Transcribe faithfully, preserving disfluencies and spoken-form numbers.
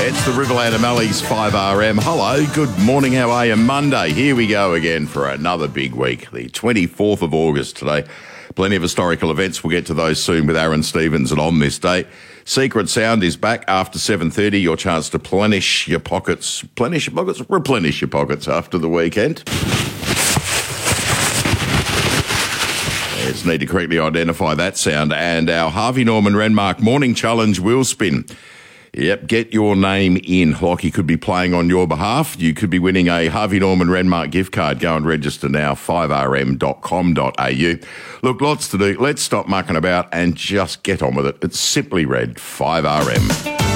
It's the Riverland O'Malley's five R M. Hello, good morning, how are you? Monday, here we go again for another big week, the twenty-fourth of August today. Plenty of historical events. We'll get to those soon with Aaron Stevens. And on this day, Secret Sound is back after seven thirty. Your chance to plenish your pockets. Plenish your pockets? Replenish your pockets after the weekend. Just need to correctly identify that sound. And our Harvey Norman Renmark Morning Challenge will spin. Yep, get your name in. Lockie could be playing on your behalf. You could be winning a Harvey Norman Renmark gift card. Go and register now, five r m dot com dot a u. Look, lots to do. Let's stop mucking about and just get on with it. It's simply read five R M.